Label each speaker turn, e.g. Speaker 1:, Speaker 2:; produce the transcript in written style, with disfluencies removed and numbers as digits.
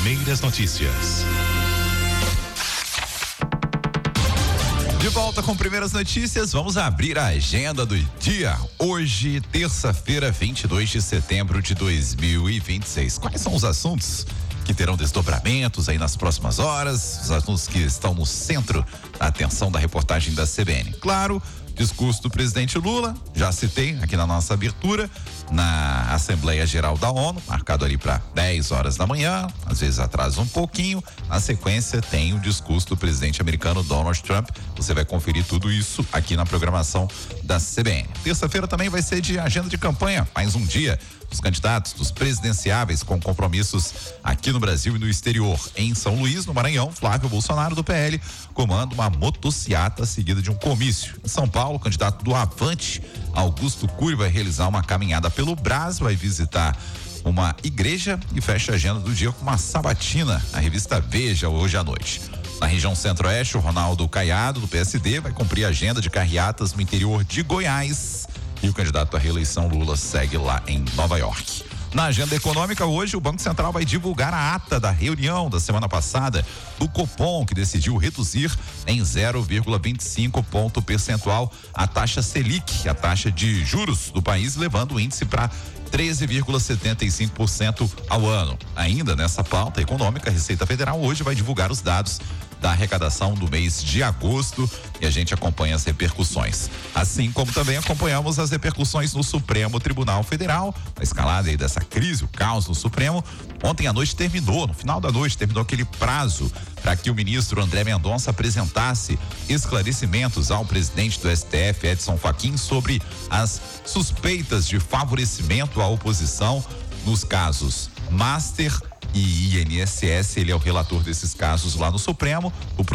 Speaker 1: Primeiras Notícias.
Speaker 2: De volta com Primeiras Notícias, vamos abrir a agenda do dia. Hoje, terça-feira, 22 de setembro de 2026. Quais são os assuntos que terão desdobramentos aí nas próximas horas? Os assuntos que estão no centro da atenção da reportagem da CBN. Claro, discurso do presidente Lula, já citei aqui na nossa abertura, na Assembleia Geral da ONU, marcado ali para 10 horas da manhã, às vezes atrasa um pouquinho. Na sequência tem o discurso do presidente americano Donald Trump. Você vai conferir tudo isso aqui na programação da CBN. Terça-feira também vai ser de agenda de campanha, mais um dia dos candidatos dos presidenciáveis com compromissos aqui no Brasil e no exterior. Em São Luís, no Maranhão, Flávio Bolsonaro do PL comanda uma motociata seguida de um comício. Em São Paulo, o candidato do Avante, Augusto Cury, vai realizar uma caminhada pelo Brás, vai visitar uma igreja e fecha a agenda do dia com uma sabatina na revista Veja hoje à noite. Na região Centro-Oeste, o Ronaldo Caiado, do PSD, vai cumprir a agenda de carreatas no interior de Goiás. E o candidato à reeleição Lula segue lá em Nova York. Na agenda econômica, hoje o Banco Central vai divulgar a ata da reunião da semana passada do Copom, que decidiu reduzir em 0,25 ponto percentual a taxa Selic, a taxa de juros do país, levando o índice para 13,75% ao ano. Ainda nessa pauta econômica, a Receita Federal hoje vai divulgar os dados da arrecadação do mês de agosto e a gente acompanha as repercussões. Assim como também acompanhamos as repercussões no Supremo Tribunal Federal, a escalada aí dessa crise, o caos no Supremo. Ontem à noite no final da noite, terminou aquele prazo para que o ministro André Mendonça apresentasse esclarecimentos ao presidente do STF, Edson Fachin, sobre as suspeitas de favorecimento à oposição nos casos Master e INSS. Ele é o relator desses casos lá no Supremo. O